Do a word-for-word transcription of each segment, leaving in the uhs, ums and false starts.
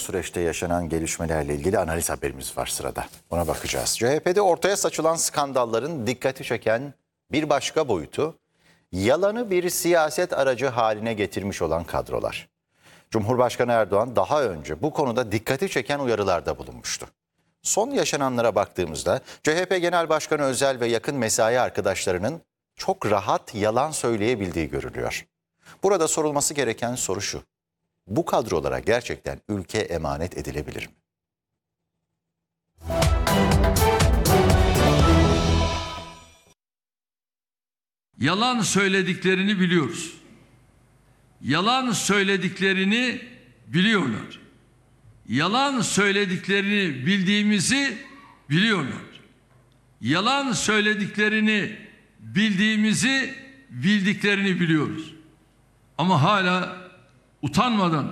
süreçte yaşanan gelişmelerle ilgili analiz haberimiz var sırada. Ona bakacağız. C H P'de ortaya saçılan skandalların dikkati çeken bir başka boyutu, yalanı bir siyaset aracı haline getirmiş olan kadrolar. Cumhurbaşkanı Erdoğan daha önce bu konuda dikkati çeken uyarılarda bulunmuştu. Son yaşananlara baktığımızda C H P Genel Başkanı Özel ve yakın mesai arkadaşlarının çok rahat yalan söyleyebildiği görülüyor. Burada sorulması gereken soru şu: bu kadrolara gerçekten ülke emanet edilebilir mi? Yalan söylediklerini biliyoruz. Yalan söylediklerini biliyorlar. Yalan söylediklerini bildiğimizi biliyorlar. Yalan söylediklerini bildiğimizi bildiklerini biliyoruz. Ama hala utanmadan,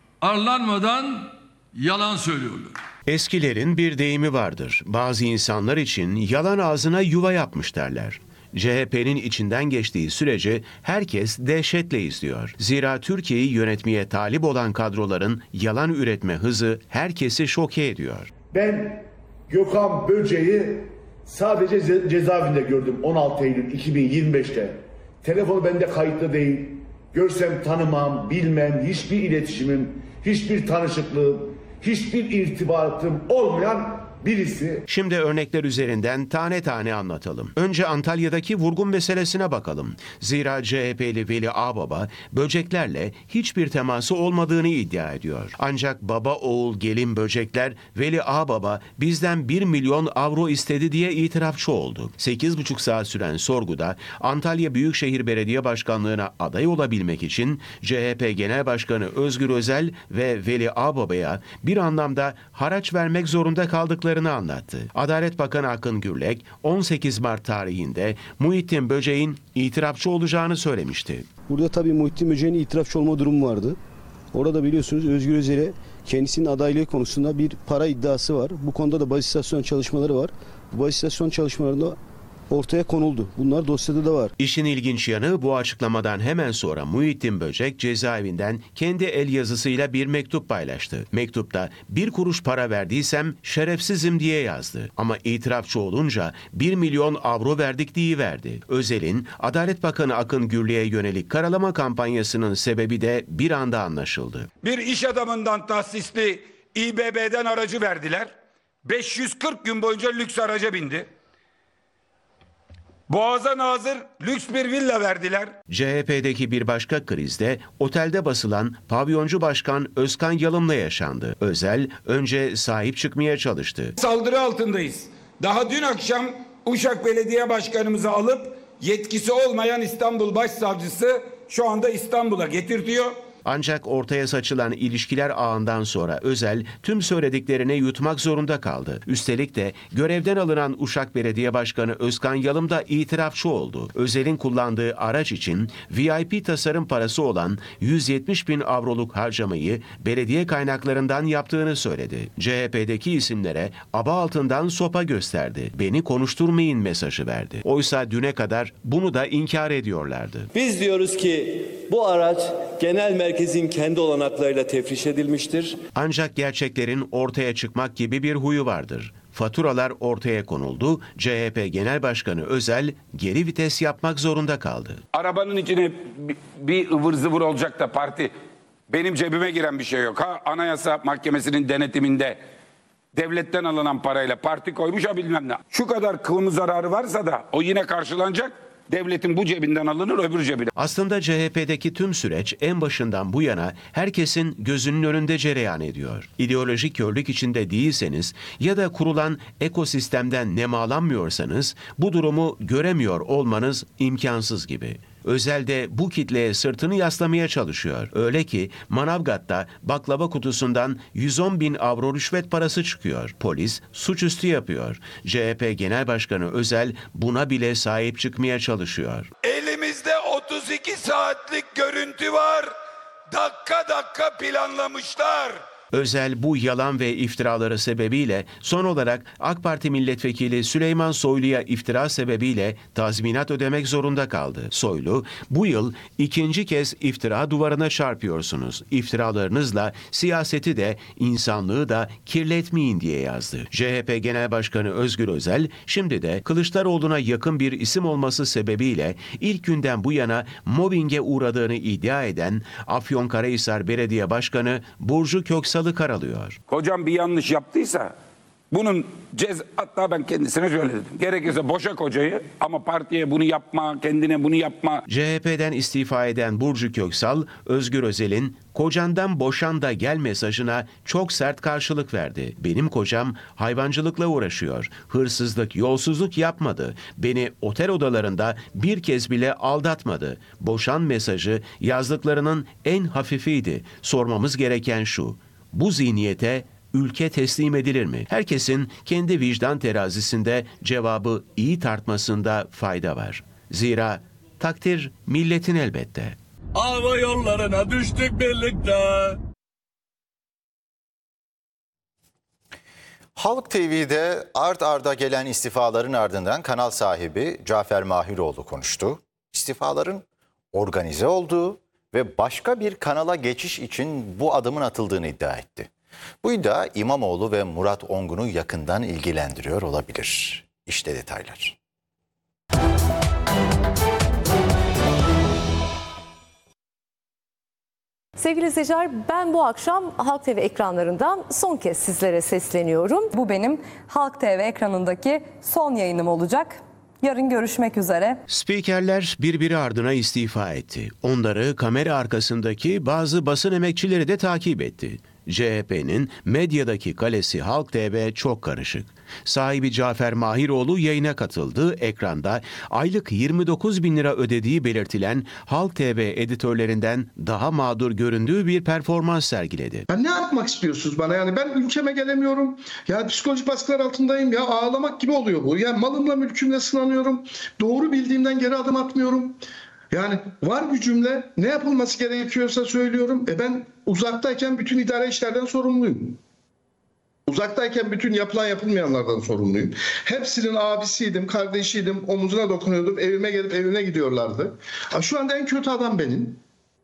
arlanmadan yalan söylüyorlar. Eskilerin bir deyimi vardır. Bazı insanlar için yalan ağzına yuva yapmış derler. C H P'nin içinden geçtiği süreci herkes dehşetle izliyor. Zira Türkiye'yi yönetmeye talip olan kadroların yalan üretme hızı herkesi şoke ediyor. Ben Gökhan Böceği sadece ce- cezaevinde gördüm on altı Eylül iki bin yirmi beşte. Telefonu bende kayıtlı değil. Görsem tanımam, bilmem, hiçbir iletişimim, hiçbir tanışıklığım, hiçbir irtibatım olmayan birisi. Şimdi örnekler üzerinden tane tane anlatalım. Önce Antalya'daki vurgun meselesine bakalım. Zira C H P'li Veli Ağbaba böceklerle hiçbir teması olmadığını iddia ediyor. Ancak baba oğul gelin böcekler Veli Ağbaba bizden bir milyon avro istedi diye itirafçı oldu. sekiz buçuk saat süren sorguda Antalya Büyükşehir Belediye Başkanlığı'na aday olabilmek için C H P Genel Başkanı Özgür Özel ve Veli Ağbaba'ya bir anlamda haraç vermek zorunda kaldıklarını anlattı. Adalet Bakanı Akın Gürlek on sekiz Mart tarihinde Muhittin Böceğin itirafçı olacağını söylemişti. Burada tabii Muhittin Böceğin itirafçı olma durumu vardı. Orada biliyorsunuz Özgür Özel'e kendisinin adaylığı konusunda bir para iddiası var. Bu konuda da baz istasyon çalışmaları var. Bu baz istasyon çalışmalarında ortaya konuldu. Bunlar dosyada da var. İşin ilginç yanı bu açıklamadan hemen sonra Muhittin Böcek cezaevinden kendi el yazısıyla bir mektup paylaştı. Mektupta bir kuruş para verdiysem şerefsizim diye yazdı. Ama itirafçı olunca bir milyon avro verdik diyiverdi. Özel'in Adalet Bakanı Akın Gürlek'e yönelik karalama kampanyasının sebebi de bir anda anlaşıldı. Bir iş adamından tahsisli İ B B'den aracı verdiler. beş yüz kırk gün boyunca lüks araca bindi. Boğaz'a nazır lüks bir villa verdiler. C H P'deki bir başka krizde otelde basılan pavyoncu başkan Özkan Yalım'la yaşandı. Özel önce sahip çıkmaya çalıştı. Saldırı altındayız. Daha dün akşam Uşak Belediye Başkanımızı alıp yetkisi olmayan İstanbul Başsavcısı şu anda İstanbul'a getirtiyor. Ancak ortaya saçılan ilişkiler ağından sonra Özel tüm söylediklerini yutmak zorunda kaldı. Üstelik de görevden alınan Uşak Belediye Başkanı Özkan Yalım da itirafçı oldu. Özel'in kullandığı araç için V I P tasarım parası olan yüz yetmiş bin avroluk harcamayı belediye kaynaklarından yaptığını söyledi. C H P'deki isimlere aba altından sopa gösterdi. Beni konuşturmayın mesajı verdi. Oysa düne kadar bunu da inkar ediyorlardı. Biz diyoruz ki bu araç genel merkezin kendi olanaklarıyla tefriş edilmiştir. Ancak gerçeklerin ortaya çıkmak gibi bir huyu vardır. Faturalar ortaya konuldu. C H P Genel Başkanı Özel geri vites yapmak zorunda kaldı. Arabanın içine bir ıvır zıvır olacak da parti. Benim cebime giren bir şey yok. Ha, Anayasa Mahkemesi'nin denetiminde devletten alınan parayla parti koymuş ha bilmem ne. Şu kadar kılımı zararı varsa da o yine karşılanacak. Devletin bu cebinden alınır öbür cebine. Aslında C H P'deki tüm süreç en başından bu yana herkesin gözünün önünde cereyan ediyor. İdeolojik körlük içinde değilseniz ya da kurulan ekosistemden nemalanmıyorsanız bu durumu göremiyor olmanız imkansız gibi. Özel de bu kitleye sırtını yaslamaya çalışıyor. Öyle ki Manavgat'ta baklava kutusundan yüz on bin avro rüşvet parası çıkıyor. Polis suçüstü yapıyor. C H P Genel Başkanı Özel buna bile sahip çıkmaya çalışıyor. Elimizde otuz iki saatlik görüntü var. Dakika dakika planlamışlar. Özel bu yalan ve iftiraları sebebiyle son olarak AK Parti milletvekili Süleyman Soylu'ya iftira sebebiyle tazminat ödemek zorunda kaldı. Soylu, bu yıl ikinci kez iftira duvarına çarpıyorsunuz. İftiralarınızla siyaseti de insanlığı da kirletmeyin diye yazdı. C H P Genel Başkanı Özgür Özel, şimdi de Kılıçdaroğlu'na yakın bir isim olması sebebiyle ilk günden bu yana mobbinge uğradığını iddia eden Afyonkarahisar Belediye Başkanı Burcu Köksal'ı karalıyor. Kocam bir yanlış yaptıysa bunun cez hatta ben kendisine şöyle dedim. Gerekirse boşa kocayı ama partiye bunu yapma, kendine bunu yapma. C H P'den istifa eden Burcu Köksal, Özgür Özel'in "Kocandan boşan da gel" mesajına çok sert karşılık verdi. "Benim kocam hayvancılıkla uğraşıyor. Hırsızlık, yolsuzluk yapmadı. Beni otel odalarında bir kez bile aldatmadı. Boşan mesajı yazdıklarının en hafifiydi. Sormamız gereken şu: bu zihniyete ülke teslim edilir mi? Herkesin kendi vicdan terazisinde cevabı iyi tartmasında fayda var. Zira takdir milletin elbette. Hava yollarına düştük birlikte. Halk T V'de art arda gelen istifaların ardından kanal sahibi Cafer Mahiroğlu konuştu. İstifaların organize olduğu ve başka bir kanala geçiş için bu adımın atıldığını iddia etti. Bu iddia İmamoğlu ve Murat Ongun'u yakından ilgilendiriyor olabilir. İşte detaylar. Sevgili izleyiciler, ben bu akşam Halk T V ekranlarından son kez sizlere sesleniyorum. Bu benim Halk T V ekranındaki son yayınım olacak. Yarın görüşmek üzere. Spikerler birbiri ardına istifa etti. Onları kamera arkasındaki bazı basın emekçileri de takip etti. C H P'nin medyadaki kalesi Halk T V çok karışık. Sahibi Cafer Mahiroğlu yayına katıldı. Ekranda aylık yirmi dokuz bin lira ödediği belirtilen Halk T V editörlerinden daha mağdur göründüğü bir performans sergiledi. Ya ne yapmak istiyorsunuz bana? Yani ben ülkeme gelemiyorum. Ya psikolojik baskılar altındayım. Ya ağlamak gibi oluyor bu. Ya malımla mülkümle sınanıyorum. Doğru bildiğimden geri adım atmıyorum. Yani var gücümle ne yapılması gerekiyorsa söylüyorum. E ben uzaktayken bütün idare işlerden sorumluyum. Uzaktayken bütün yapılan yapılmayanlardan sorumluyum. Hepsinin abisiydim, kardeşiydim, omuzuna dokunuyordum. Evime gelip evine gidiyorlardı. Şu anda en kötü adam benim.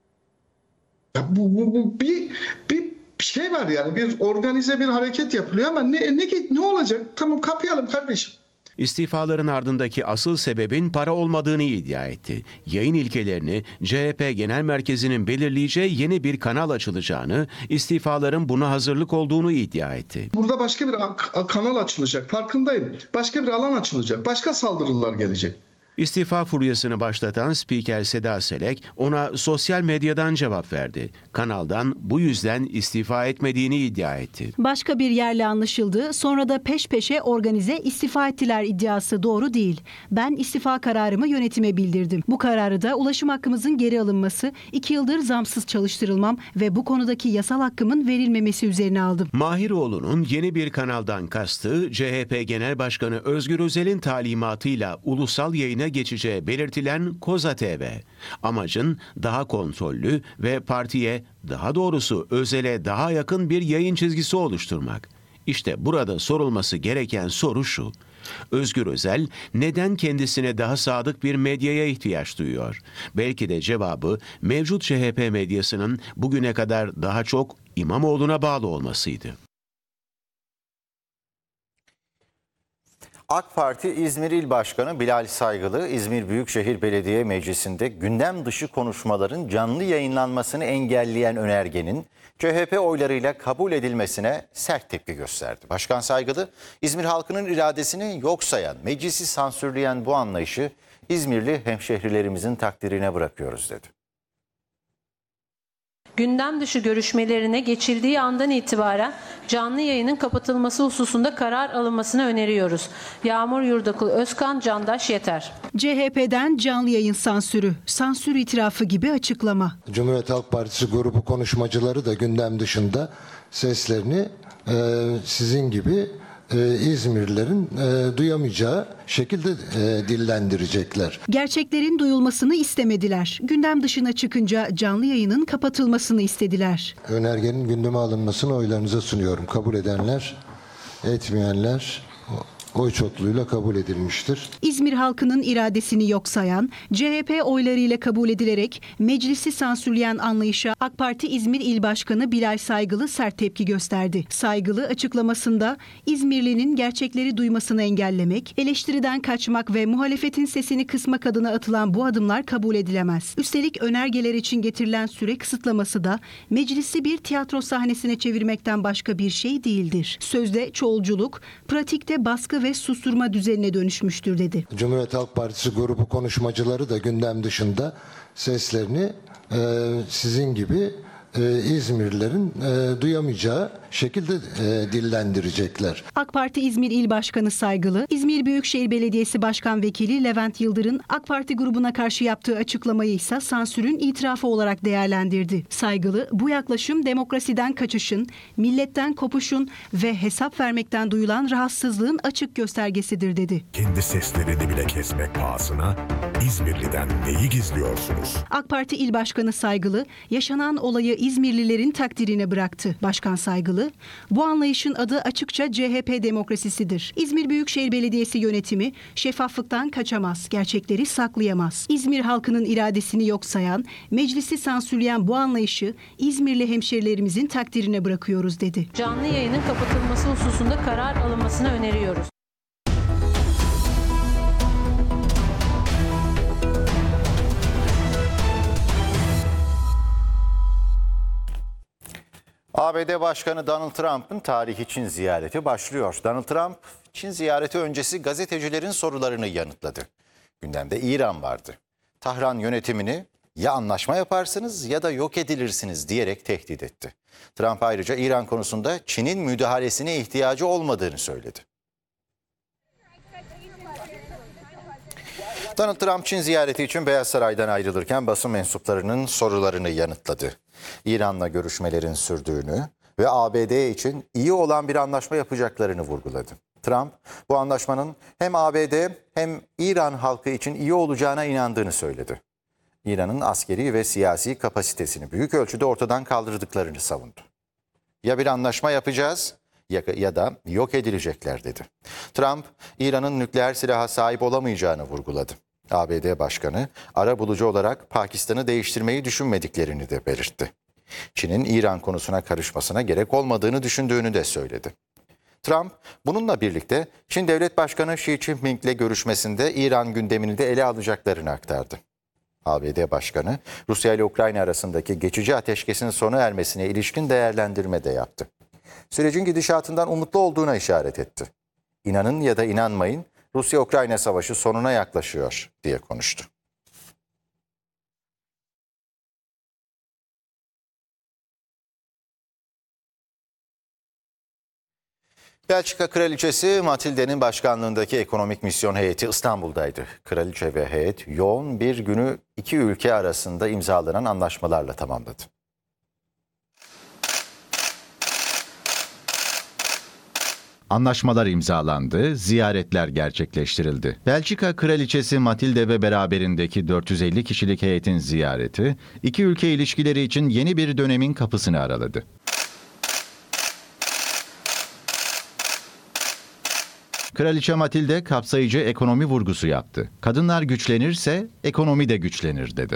Ya bu, bu, bu bir, bir şey var yani. Bir organize bir hareket yapılıyor ama ne, ne, ne olacak? Tamam, kapayalım kardeşim. İstifaların ardındaki asıl sebebin para olmadığını iddia etti. Yayın ilkelerini C H P Genel Merkezi'nin belirleyeceği yeni bir kanal açılacağını, istifaların buna hazırlık olduğunu iddia etti. Burada başka bir kanal açılacak, farkındayım. Başka bir alan açılacak, başka saldırılar gelecek. İstifa furyasını başlatan Spiker Seda Selek ona sosyal medyadan cevap verdi. Kanaldan bu yüzden istifa etmediğini iddia etti. Başka bir yerle anlaşıldı, sonra da peş peşe organize istifa ettiler iddiası doğru değil. Ben istifa kararımı yönetime bildirdim. Bu kararı da ulaşım hakkımızın geri alınması, iki yıldır zamsız çalıştırılmam ve bu konudaki yasal hakkımın verilmemesi üzerine aldım. Mahiroğlu'nun yeni bir kanaldan kastı C H P Genel Başkanı Özgür Özel'in talimatıyla ulusal yayına geçeceği belirtilen Koza T V. Amacın daha kontrollü ve partiye, daha doğrusu Özel'e daha yakın bir yayın çizgisi oluşturmak. İşte burada sorulması gereken soru şu: Özgür Özel neden kendisine daha sadık bir medyaya ihtiyaç duyuyor? Belki de cevabı mevcut C H P medyasının bugüne kadar daha çok İmamoğlu'na bağlı olmasıydı. AK Parti İzmir İl Başkanı Bilal Saygılı, İzmir Büyükşehir Belediye Meclisi'nde gündem dışı konuşmaların canlı yayınlanmasını engelleyen önergenin C H P oylarıyla kabul edilmesine sert tepki gösterdi. Başkan Saygılı, İzmir halkının iradesini yok sayan, meclisi sansürleyen bu anlayışı İzmirli hemşehrilerimizin takdirine bırakıyoruz dedi. Gündem dışı görüşmelerine geçildiği andan itibaren canlı yayının kapatılması hususunda karar alınmasını öneriyoruz. Yağmur Yurdakul Özkan, Candaş Yeter. C H P'den canlı yayın sansürü, sansür itirafı gibi açıklama. Cumhuriyet Halk Partisi grubu konuşmacıları da gündem dışında seslerini e, sizin gibi e, İzmirlilerin e, duyamayacağı şekilde e, dillendirecekler. Gerçeklerin duyulmasını istemediler. Gündem dışına çıkınca canlı yayının kapatılmasını istediler. Önergenin gündeme alınmasını oylarınıza sunuyorum. Kabul edenler, etmeyenler oy çokluğuyla kabul edilmiştir. İzmir halkının iradesini yok sayan, C H P oylarıyla kabul edilerek meclisi sansürleyen anlayışa AK Parti İzmir İl Başkanı Bilal Saygılı sert tepki gösterdi. Saygılı açıklamasında İzmirli'nin gerçekleri duymasını engellemek, eleştiriden kaçmak ve muhalefetin sesini kısmak adına atılan bu adımlar kabul edilemez. Üstelik önergeler için getirilen süre kısıtlaması da meclisi bir tiyatro sahnesine çevirmekten başka bir şey değildir. Sözde çoğulculuk, pratikte baskı ve susturma düzenine dönüşmüştür dedi. Cumhuriyet Halk Partisi grubu konuşmacıları da gündem dışında seslerini e, sizin gibi e, İzmirlilerin e, duyamayacağı şekilde e, dillendirecekler. AK Parti İzmir İl Başkanı Saygılı, İzmir Büyükşehir Belediyesi Başkan Vekili Levent Yıldır'ın AK Parti grubuna karşı yaptığı açıklamayı ise sansürün itirafı olarak değerlendirdi. Saygılı, bu yaklaşım demokrasiden kaçışın, milletten kopuşun ve hesap vermekten duyulan rahatsızlığın açık göstergesidir dedi. Kendi seslerini bile kesmek pahasına İzmirli'den neyi gizliyorsunuz? AK Parti İl Başkanı Saygılı, yaşanan olayı İzmirlilerin takdirine bıraktı. Başkan Saygılı, bu anlayışın adı açıkça C H P demokrasisidir. İzmir Büyükşehir Belediyesi yönetimi şeffaflıktan kaçamaz, gerçekleri saklayamaz. İzmir halkının iradesini yok sayan, meclisi sansürleyen bu anlayışı İzmirli hemşerilerimizin takdirine bırakıyoruz dedi. Canlı yayının kapatılması hususunda karar alınmasını öneriyoruz. A B D Başkanı Donald Trump'ın tarihi Çin ziyareti başlıyor. Donald Trump, Çin ziyareti öncesi gazetecilerin sorularını yanıtladı. Gündemde İran vardı. Tahran yönetimini ya anlaşma yaparsınız ya da yok edilirsiniz diyerek tehdit etti. Trump ayrıca İran konusunda Çin'in müdahalesine ihtiyacı olmadığını söyledi. Donald Trump Çin ziyareti için Beyaz Saray'dan ayrılırken basın mensuplarının sorularını yanıtladı. İran'la görüşmelerin sürdüğünü ve A B D için iyi olan bir anlaşma yapacaklarını vurguladı. Trump, bu anlaşmanın hem A B D hem İran halkı için iyi olacağına inandığını söyledi. İran'ın askeri ve siyasi kapasitesini büyük ölçüde ortadan kaldırdıklarını savundu. Ya bir anlaşma yapacağız ya, ya da yok edilecekler dedi. Trump, İran'ın nükleer silaha sahip olamayacağını vurguladı. A B D Başkanı, arabulucu olarak Pakistan'ı değiştirmeyi düşünmediklerini de belirtti. Çin'in İran konusuna karışmasına gerek olmadığını düşündüğünü de söyledi. Trump, bununla birlikte Çin Devlet Başkanı Xi Jinping'le görüşmesinde İran gündemini de ele alacaklarını aktardı. A B D Başkanı, Rusya ile Ukrayna arasındaki geçici ateşkesin sona ermesine ilişkin değerlendirme de yaptı. Sürecin gidişatından umutlu olduğuna işaret etti. İnanın ya da inanmayın, Rusya-Ukrayna savaşı sonuna yaklaşıyor diye konuştu. Belçika Kraliçesi Matilde'nin başkanlığındaki ekonomik misyon heyeti İstanbul'daydı. Kraliçe ve heyet yoğun bir günü iki ülke arasında imzalanan anlaşmalarla tamamladı. Anlaşmalar imzalandı, ziyaretler gerçekleştirildi. Belçika Kraliçesi Matilde ve beraberindeki dört yüz elli kişilik heyetin ziyareti, iki ülke ilişkileri için yeni bir dönemin kapısını araladı. Kraliçe Matilde kapsayıcı ekonomi vurgusu yaptı. Kadınlar güçlenirse ekonomi de güçlenir dedi.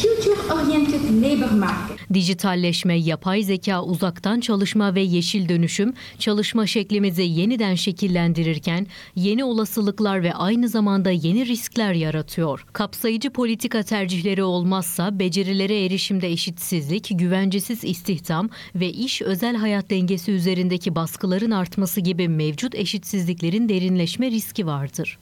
Dijitalleşme, yapay zeka, uzaktan çalışma ve yeşil dönüşüm çalışma şeklimizi yeniden şekillendirirken yeni olasılıklar ve aynı zamanda yeni riskler yaratıyor. Kapsayıcı politika tercihleri olmazsa becerilere erişimde eşitsizlik, güvencesiz istihdam ve iş özel hayat dengesi üzerindeki baskıların artması gibi mevcut eşitsizliklerin derinleşme riski vardır.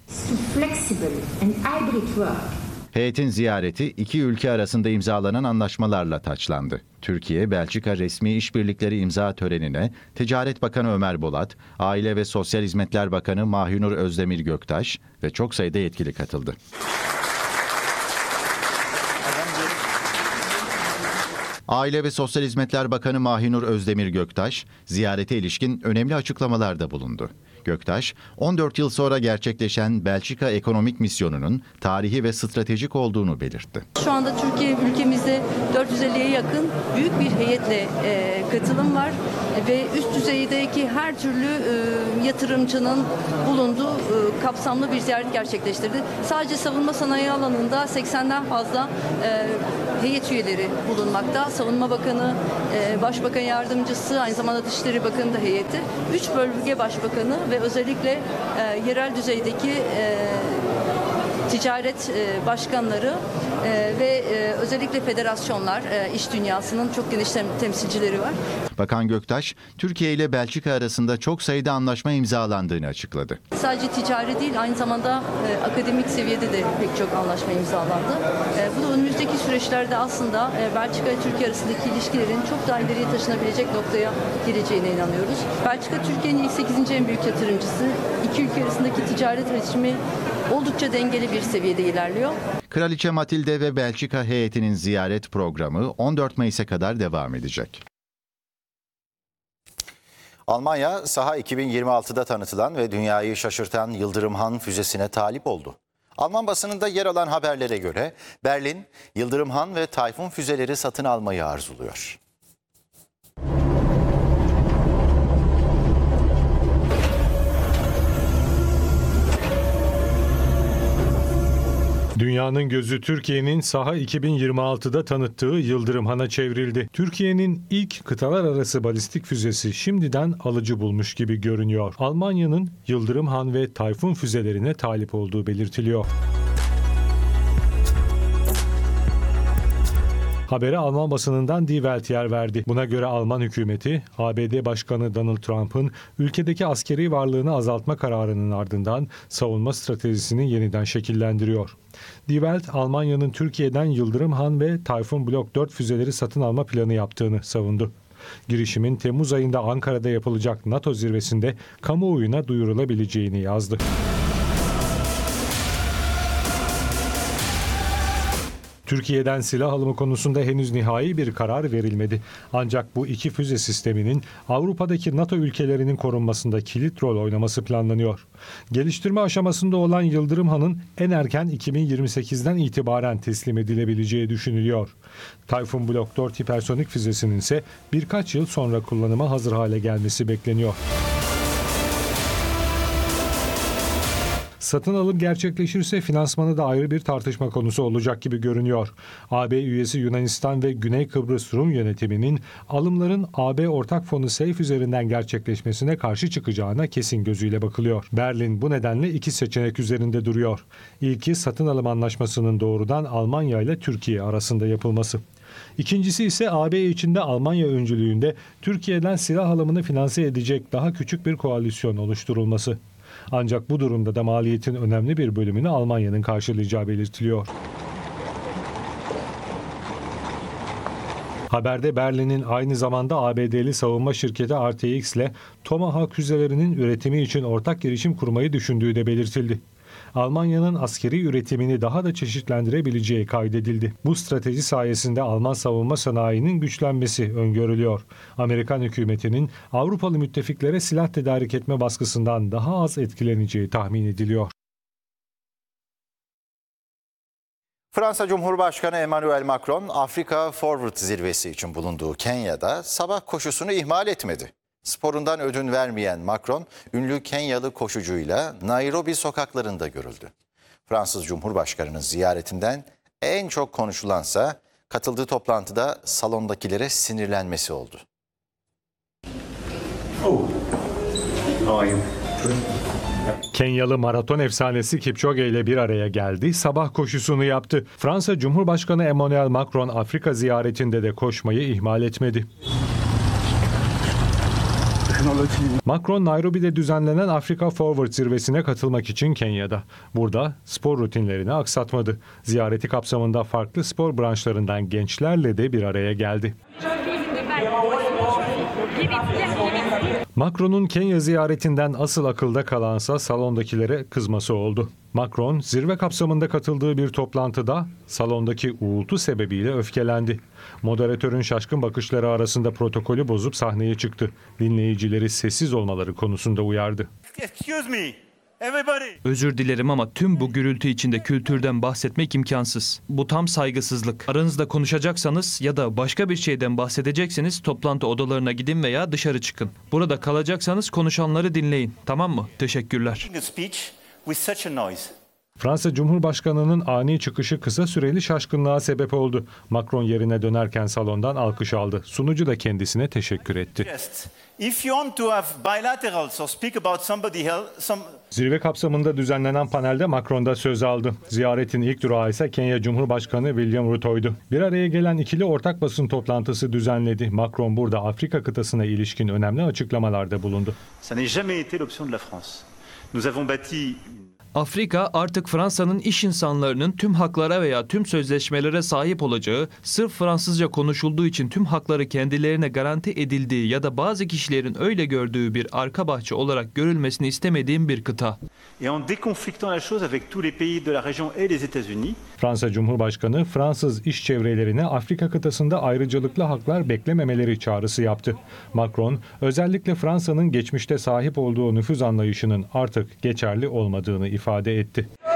Heyetin ziyareti iki ülke arasında imzalanan anlaşmalarla taçlandı. Türkiye, Belçika resmi işbirlikleri imza törenine Ticaret Bakanı Ömer Bolat, Aile ve Sosyal Hizmetler Bakanı Mahinur Özdemir Göktaş ve çok sayıda yetkili katıldı. Aile ve Sosyal Hizmetler Bakanı Mahinur Özdemir Göktaş, ziyarete ilişkin önemli açıklamalarda bulundu. Göktaş, on dört yıl sonra gerçekleşen Belçika ekonomik misyonunun tarihi ve stratejik olduğunu belirtti. Şu anda Türkiye ülkemizde dört yüz elliye yakın büyük bir heyetle e, katılım var ve üst düzeydeki her türlü e, yatırımcının bulunduğu e, kapsamlı bir ziyaret gerçekleştirdi. Sadece savunma sanayi alanında seksenden fazla e, heyet üyeleri bulunmakta. Savunma Bakanı, e, Başbakan Yardımcısı, aynı zamanda Dışişleri Bakanı da heyeti. Üç bölge başbakanı ve özellikle e, yerel düzeydeki e, ticaret e, başkanları e, ve e, özellikle federasyonlar, e, iş dünyasının çok geniş tem- temsilcileri var. Bakan Göktaş, Türkiye ile Belçika arasında çok sayıda anlaşma imzalandığını açıkladı. Sadece ticari değil, aynı zamanda e, akademik seviyede de pek çok anlaşma imzalandı. E, bu da önümüzdeki süreçlerde aslında e, Belçika ile Türkiye arasındaki ilişkilerin çok daha ileriye taşınabilecek noktaya geleceğine inanıyoruz. Belçika, Türkiye'nin ilk sekizinci en büyük yatırımcısı. İki ülke arasındaki ticaret iletişimi oldukça dengeli bir seviyede ilerliyor. Kraliçe Matilde ve Belçika heyetinin ziyaret programı on dört Mayıs'a kadar devam edecek. Almanya, saha iki bin yirmi altıda tanıtılan ve dünyayı şaşırtan Yıldırım Han füzesine talip oldu. Alman basınında yer alan haberlere göre Berlin, Yıldırım Han ve Tayfun füzeleri satın almayı arzuluyor. Dünyanın gözü Türkiye'nin saha iki bin yirmi altıda tanıttığı Yıldırım Han'a çevrildi. Türkiye'nin ilk kıtalar arası balistik füzesi şimdiden alıcı bulmuş gibi görünüyor. Almanya'nın Yıldırım Han ve Tayfun füzelerine talip olduğu belirtiliyor. Habere Alman basınından Die Welt yer verdi. Buna göre Alman hükümeti, A B D Başkanı Donald Trump'ın ülkedeki askeri varlığını azaltma kararının ardından savunma stratejisini yeniden şekillendiriyor. Die Welt, Almanya'nın Türkiye'den Yıldırım Han ve Tayfun Blok dört füzeleri satın alma planı yaptığını savundu. Girişimin Temmuz ayında Ankara'da yapılacak NATO zirvesinde kamuoyuna duyurulabileceğini yazdı. Türkiye'den silah alımı konusunda henüz nihai bir karar verilmedi. Ancak bu iki füze sisteminin Avrupa'daki NATO ülkelerinin korunmasında kilit rol oynaması planlanıyor. Geliştirme aşamasında olan Yıldırım Han'ın en erken iki bin yirmi sekizden itibaren teslim edilebileceği düşünülüyor. Tayfun Blok dört hipersonik füzesinin ise birkaç yıl sonra kullanıma hazır hale gelmesi bekleniyor. Satın alım gerçekleşirse finansmanı da ayrı bir tartışma konusu olacak gibi görünüyor. A B üyesi Yunanistan ve Güney Kıbrıs Rum yönetiminin alımların A B ortak fonu SAFE üzerinden gerçekleşmesine karşı çıkacağına kesin gözüyle bakılıyor. Berlin bu nedenle iki seçenek üzerinde duruyor. İlki satın alım anlaşmasının doğrudan Almanya ile Türkiye arasında yapılması. İkincisi ise A B içinde Almanya öncülüğünde Türkiye'den silah alımını finanse edecek daha küçük bir koalisyon oluşturulması. Ancak bu durumda da maliyetin önemli bir bölümünü Almanya'nın karşılayacağı belirtiliyor. Haberde Berlin'in aynı zamanda A B D'li savunma şirketi R T X ile Tomahawk füzelerinin üretimi için ortak girişim kurmayı düşündüğü de belirtildi. Almanya'nın askeri üretimini daha da çeşitlendirebileceği kaydedildi. Bu strateji sayesinde Alman savunma sanayinin güçlenmesi öngörülüyor. Amerikan hükümetinin Avrupalı müttefiklere silah tedarik etme baskısından daha az etkileneceği tahmin ediliyor. Fransa Cumhurbaşkanı Emmanuel Macron, Afrika Forward zirvesi için bulunduğu Kenya'da sabah koşusunu ihmal etmedi. Sporundan ödün vermeyen Macron, ünlü Kenyalı koşucuyla Nairobi sokaklarında görüldü. Fransız Cumhurbaşkanı'nın ziyaretinden en çok konuşulansa katıldığı toplantıda salondakilere sinirlenmesi oldu. Kenyalı maraton efsanesi Kipchoge ile bir araya geldi, sabah koşusunu yaptı. Fransa Cumhurbaşkanı Emmanuel Macron Afrika ziyaretinde de koşmayı ihmal etmedi. Macron, Nairobi'de düzenlenen Afrika Forward zirvesine katılmak için Kenya'da. Burada spor rutinlerini aksatmadı. Ziyareti kapsamında farklı spor branşlarından gençlerle de bir araya geldi. Macron'un Kenya ziyaretinden asıl akılda kalansa salondakilere kızması oldu. Macron, zirve kapsamında katıldığı bir toplantıda salondaki uğultu sebebiyle öfkelendi. Moderatörün şaşkın bakışları arasında protokolü bozup sahneye çıktı. Dinleyicileri sessiz olmaları konusunda uyardı. Excuse me. Everybody. Özür dilerim ama tüm bu gürültü içinde kültürden bahsetmek imkansız. Bu tam saygısızlık. Aranızda konuşacaksanız ya da başka bir şeyden bahsedecekseniz toplantı odalarına gidin veya dışarı çıkın. Burada kalacaksanız konuşanları dinleyin. Tamam mı? Teşekkürler. Fransa Cumhurbaşkanı'nın ani çıkışı kısa süreli şaşkınlığa sebep oldu. Macron yerine dönerken salondan alkış aldı. Sunucu da kendisine teşekkür etti. Zirve kapsamında düzenlenen panelde Macron da söz aldı. Ziyaretin ilk durağı ise Kenya Cumhurbaşkanı William Ruto'ydu. Bir araya gelen ikili ortak basın toplantısı düzenledi. Macron burada Afrika kıtasına ilişkin önemli açıklamalarda bulundu. Afrika artık Fransa'nın iş insanlarının tüm haklara veya tüm sözleşmelere sahip olacağı, sırf Fransızca konuşulduğu için tüm hakları kendilerine garanti edildiği ya da bazı kişilerin öyle gördüğü bir arka bahçe olarak görülmesini istemediğim bir kıta. Fransa Cumhurbaşkanı Fransız iş çevrelerine Afrika kıtasında ayrıcalıklı haklar beklememeleri çağrısı yaptı. Macron özellikle Fransa'nın geçmişte sahip olduğu nüfuz anlayışının artık geçerli olmadığını ifade etti.